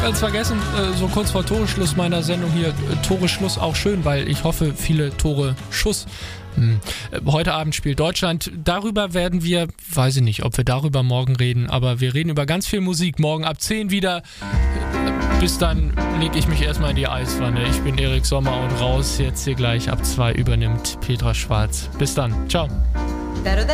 ganz vergessen, so kurz vor Toreschluss meiner Sendung hier, Tore Schluss auch schön, weil ich hoffe, viele Tore Schuss. Heute Abend spielt Deutschland. Darüber werden wir, weiß ich nicht, ob wir darüber morgen reden, aber wir reden über ganz viel Musik. Morgen ab 10 wieder. Bis dann lege ich mich erstmal in die Eiswanne. Ich bin Erik Sommer und raus. Jetzt hier gleich ab 2 übernimmt Petra Schwarz. Bis dann. Ciao.